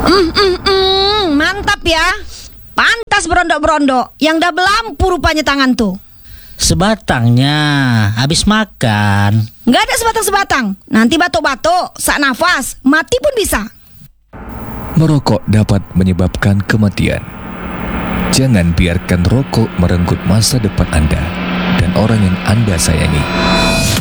Mantap ya. Pantas berondok-berondok. Yang double lampu rupanya tangan tuh. Sebatangnya, habis makan. Nggak ada sebatang-sebatang. Nanti batuk-batuk, sak nafas, mati pun bisa. Merokok dapat menyebabkan kematian. Jangan biarkan rokok merenggut masa depan Anda dan orang yang Anda sayangi.